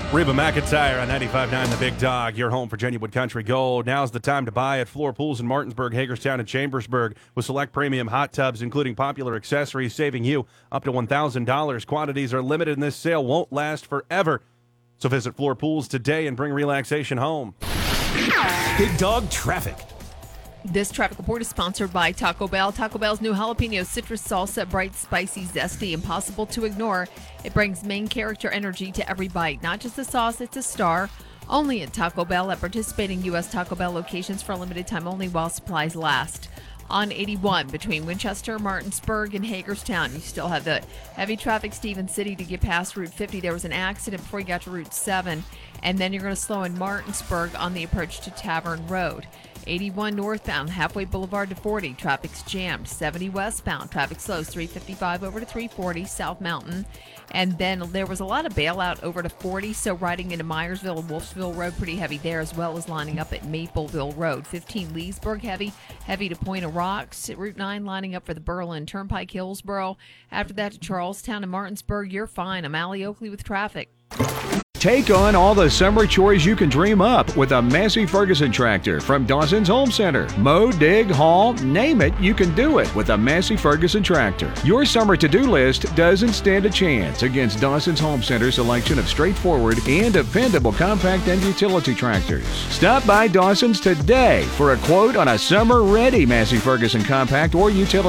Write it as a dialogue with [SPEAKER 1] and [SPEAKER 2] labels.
[SPEAKER 1] Reba McEntire on 95.9 The Big Dog, your home for genuine country gold. Now's the time to buy at Floor Pools in Martinsburg, Hagerstown, and Chambersburg with select premium hot tubs, including popular accessories, saving you up to $1,000. Quantities are limited and this sale won't last forever. So visit Floor Pools today and bring relaxation home.
[SPEAKER 2] Big Dog Traffic.
[SPEAKER 3] This traffic report is sponsored by Taco Bell. Taco Bell's new jalapeno citrus salsa, bright, spicy, zesty, impossible to ignore. It brings main character energy to every bite. Not just the sauce, it's a star. Only at Taco Bell at participating U.S. Taco Bell locations for a limited time only while supplies last. On 81 between Winchester, Martinsburg, and Hagerstown, you still have the heavy traffic Stevens City to get past Route 50. There was an accident before you got to Route 7, and then you're going to slow in Martinsburg on the approach to Tavern Road. 81 northbound, Halfway Boulevard to 40, traffic's jammed. 70 westbound, traffic slows 355 over to 340, South Mountain. And then there was a lot of bailout over to 40, so riding into Myersville and Wolfsville Road, pretty heavy there, as well as lining up at Mapleville Road. 15 Leesburg, heavy to Point of Rocks. Route 9 lining up for the Berlin Turnpike, Hillsboro. After that to Charlestown and Martinsburg, you're fine. I'm Allie Oakley with traffic.
[SPEAKER 4] Take on all the summer chores you can dream up with a Massey Ferguson tractor from Dawson's Home Center. Mow, dig, haul, name it, you can do it with a Massey Ferguson tractor. Your summer to-do list doesn't stand a chance against Dawson's Home Center's selection of straightforward and dependable compact and utility tractors. Stop by Dawson's today for a quote on a summer-ready Massey Ferguson compact or utility